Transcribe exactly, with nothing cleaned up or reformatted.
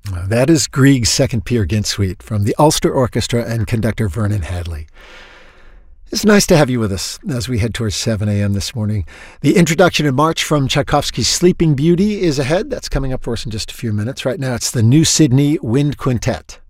Uh, That is Grieg's Second Peer Gynt Suite from the Ulster Orchestra and conductor Vernon Hadley. It's nice to have you with us as we head towards seven a.m. this morning. The introduction in March from Tchaikovsky's Sleeping Beauty is ahead. That's coming up for us in just a few minutes. Right now, it's the New Sydney Wind Quintet.